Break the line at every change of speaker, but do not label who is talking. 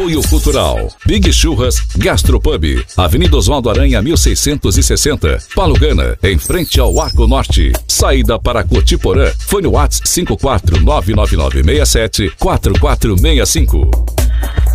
Apoio Cultural. Big Churras Gastropub. Avenida Oswaldo Aranha 1660. Palugana, em frente ao Arco Norte. Saída para Cotiporã. Fone WhatsApp 54999674465.